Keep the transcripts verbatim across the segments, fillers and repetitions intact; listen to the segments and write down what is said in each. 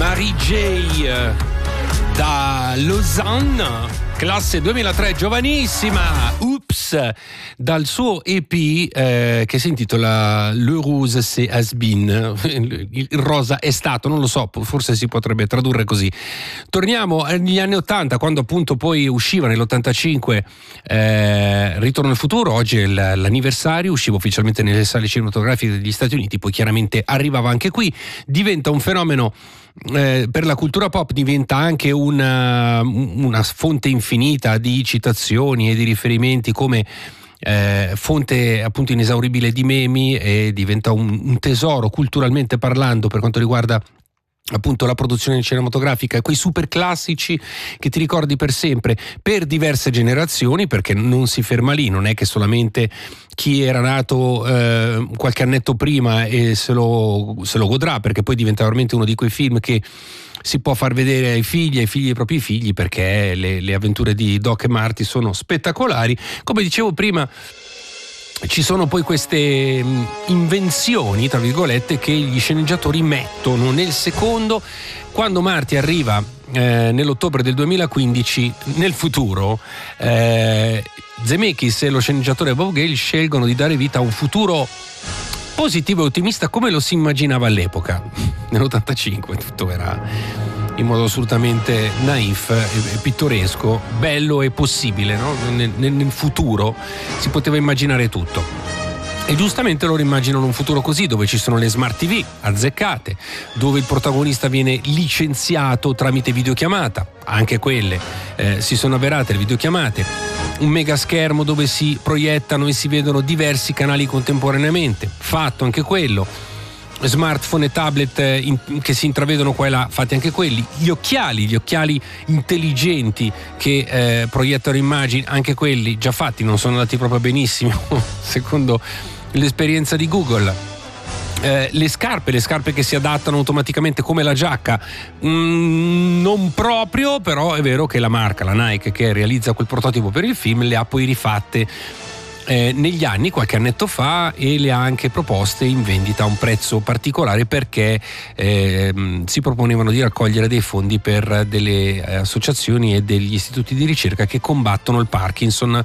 Mary J da Lausanne, classe duemilatré, giovanissima, Oops, dal suo E P eh, che si intitola Le Rose c'est has been, il rosa è stato, non lo so, forse si potrebbe tradurre così. Torniamo agli anni ottanta, quando appunto poi usciva nell'ottantacinque eh, Ritorno al futuro. Oggi è l'anniversario, usciva ufficialmente nelle sale cinematografiche degli Stati Uniti, poi chiaramente arrivava anche qui, diventa un fenomeno Eh, per la cultura pop, diventa anche una, una fonte infinita di citazioni e di riferimenti, come eh, fonte appunto inesauribile di memi, e diventa un, un tesoro culturalmente parlando per quanto riguarda appunto la produzione cinematografica, quei super classici che ti ricordi per sempre, per diverse generazioni, perché non si ferma lì, non è che solamente chi era nato eh, qualche annetto prima e se lo, se lo godrà, perché poi diventa veramente uno di quei film che si può far vedere ai figli, ai figli dei propri figli, perché le, le avventure di Doc e Marty sono spettacolari. Come dicevo prima, ci sono poi queste invenzioni, tra virgolette, che gli sceneggiatori mettono nel secondo. Quando Marty arriva eh, nell'ottobre del duemilaquindici nel futuro, eh, Zemeckis e lo sceneggiatore Bob Gale scelgono di dare vita a un futuro positivo e ottimista come lo si immaginava all'epoca. Nell'ottantacinque tutto era in modo assolutamente naif e pittoresco, bello e possibile, no? nel, nel futuro si poteva immaginare tutto. E giustamente loro immaginano un futuro così, dove ci sono le smart T V azzeccate, dove il protagonista viene licenziato tramite videochiamata, anche quelle eh, si sono avverate le videochiamate, un mega schermo dove si proiettano e si vedono diversi canali contemporaneamente, fatto anche quello, smartphone e tablet in, che si intravedono qua e là, fatti anche quelli, gli occhiali, gli occhiali intelligenti che eh, proiettano immagini, anche quelli già fatti, non sono andati proprio benissimo secondo l'esperienza di Google. Eh, le scarpe, le scarpe che si adattano automaticamente come la giacca, mm, non proprio, però è vero che la marca, la Nike, che realizza quel prototipo per il film, le ha poi rifatte Eh, negli anni, qualche annetto fa, e le ha anche proposte in vendita a un prezzo particolare, perché eh, si proponevano di raccogliere dei fondi per delle eh, associazioni e degli istituti di ricerca che combattono il Parkinson,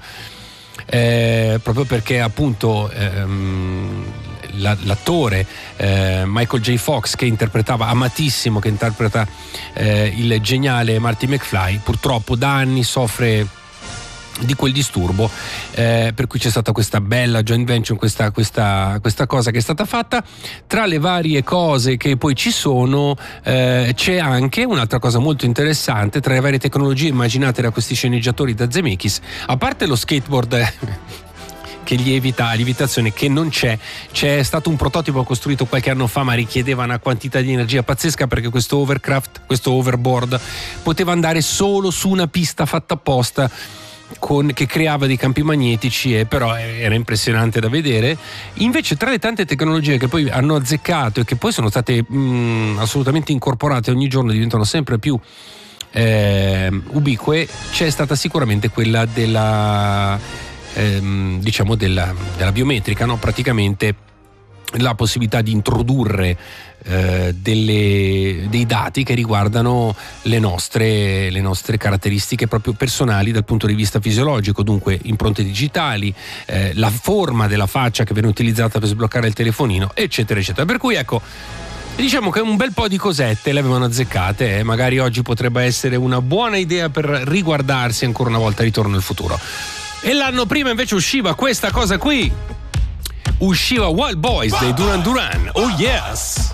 eh, proprio perché appunto ehm, la, l'attore eh, Michael J. Fox, che interpretava, amatissimo, che interpreta eh, il geniale Marty McFly, purtroppo da anni soffre di quel disturbo, eh, per cui c'è stata questa bella joint venture, questa, questa, questa cosa che è stata fatta. Tra le varie cose che poi ci sono eh, c'è anche un'altra cosa molto interessante, tra le varie tecnologie immaginate da questi sceneggiatori da Zemeckis, a parte lo skateboard che lievita, lievitazione che non c'è, c'è stato un prototipo costruito qualche anno fa, ma richiedeva una quantità di energia pazzesca, perché questo overcraft, questo overboard poteva andare solo su una pista fatta apposta, Con, che creava dei campi magnetici, e però era impressionante da vedere. Invece, tra le tante tecnologie che poi hanno azzeccato e che poi sono state mh, assolutamente incorporate, ogni giorno diventano sempre più eh, ubique, c'è stata sicuramente quella della ehm, diciamo della, della biometrica, no? Praticamente la possibilità di introdurre eh, delle, dei dati che riguardano le nostre, le nostre caratteristiche proprio personali dal punto di vista fisiologico, dunque impronte digitali, eh, la forma della faccia che viene utilizzata per sbloccare il telefonino, eccetera eccetera. Per cui ecco, diciamo che un bel po' di cosette le avevano azzeccate, e eh, magari oggi potrebbe essere una buona idea per riguardarsi ancora una volta Ritorno al futuro. E l'anno prima invece usciva questa cosa qui, usciva Wild Boys dei Duran Duran. Oh yes!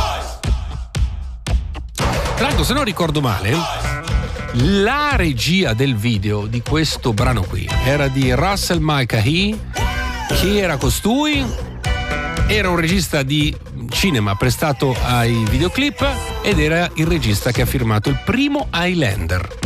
Tra l'altro, se non ricordo male, la regia del video di questo brano qui era di Russell Mulcahy. Chi era costui? Era un regista di cinema prestato ai videoclip, ed era il regista che ha firmato il primo Highlander.